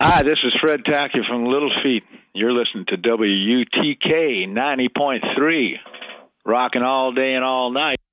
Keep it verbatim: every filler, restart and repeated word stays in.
Hi, this is Fred Tackett from Little Feat. You're listening to W U T K ninety point three, rocking all day and all night.